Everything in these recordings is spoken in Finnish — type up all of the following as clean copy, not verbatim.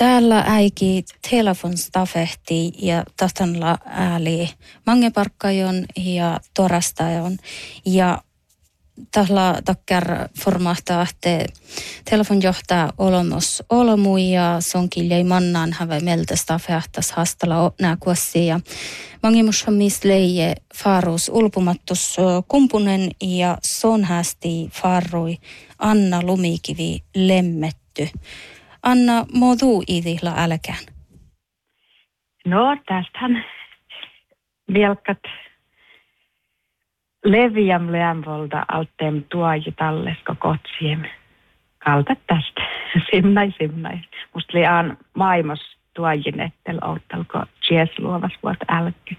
Täällä äiki telefonstafehti ja tahtanla ääli mangeparkkajon ja torastajon ja tahla takkar formahtaa, että telefon johtaa olemu ja sonkin jäi mannaan häve meiltä stafehtas hastalla nää kuossi ja mangimushammis leije faarus ulpumattus kumpunen ja sonhästi faarui Anna Lumikivi lemmetty. Anna, modu idihla älkään? No, tästähän vielkat leviäm lämpöltä alteem tuoji tallesko kotsiem. Kalta tästä. Simnai. Musta liian maailmas tuojin ettel outtalko Chiesluovas vuotta älkkä.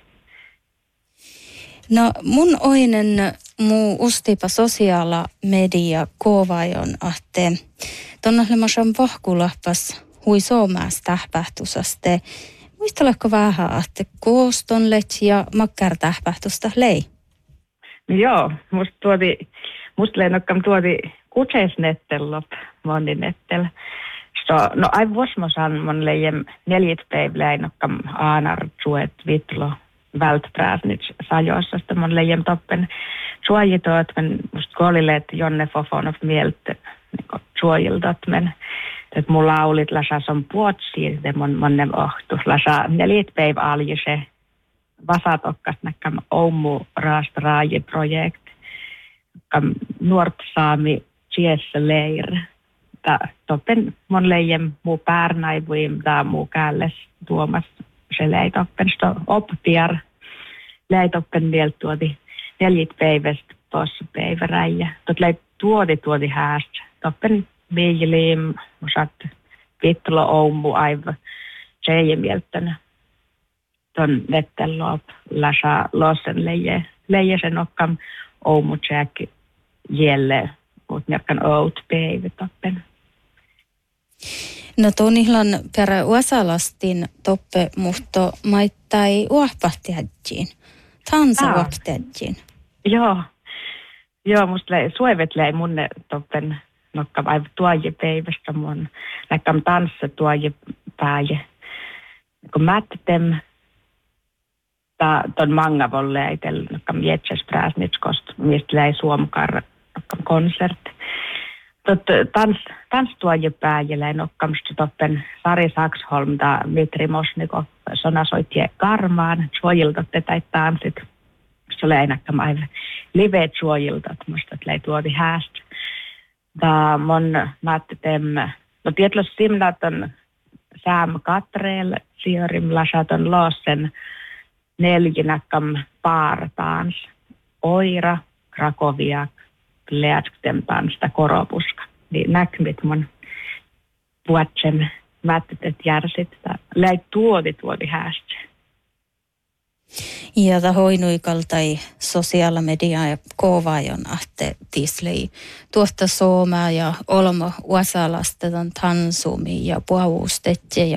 No, mun oinen muu ustipa sosiaala media kovajon ahte tonnahlemasam vahkulahpas hui soomääs tähpähtusaste. Muisteleko vähän, että koostonlet ja makkar tähpähtusta lei? No joo, musta leinokkam tuoti kutsesnettellop moninettel. No ai vuosmosan mon leijem 4 päivää leinokkam aanar suet vitlo vältpräsnits sajoissa, että mon leijem toppen suojitoot, men musta koolille, että Jonne Fofonov mieltä suojiltot, men että mun laulit lasas on puotsi, että monen ohtu. Lasa 4 päivää aljuse vasatokkas näkkäm Oumu raasta raajiprojekt, kam nuort saami Chiessä leir. Toppen mon leijem muu päärnaivuim tai muu källes tuomas se leitoppen. Sto oppiar leitoppen vielä tuoti 4 päivästä tuossa päiväräjä. Tot leit tuoti häästä. Toppen viiliim, musat vitlo Oumu aiva seie mieltänä. Ton nettelloop lasa lossen leije sen okkam Oumu tjäk jelle, mut njakkan oot päivä toppen. No tuonihlan perä uasalastin toppe muhto maittai uahpahtiadjiin. Tansa uahpahtiadjiin. Joo, musta suoivet lei munne toppen nokkam aivan tuoje päivästä mun näkkam tanssa tuoje pääje. Kun mättem ton manga volle eitel nokkam jetses präsnitskost mistä lei suomkar nokkam konsert. Tans tuoje pääje lei nokkam toppen Sari Saksholm ta Mitri Mosnikov sonasoitie karmaan suojiltotte tai tanssit. Se lei näkkam aivan liveet suojiltot musta lei tuoti häästä. Da mon mättem, no tietlos simnaton Sam Katreel sijorim lasaton lossen 4 näkkam paartaans. Oira, Krakowiak, Leatstem tansta koropuska. Niin näkmit mon vuotsen mättet järsit. Lei tuoti häästä. Ja ta hoinuikaltai sosiaala media ja kovajon ahte tislei tuosta Suomea ja olmo uasalasta ton tansumi ja puavustetje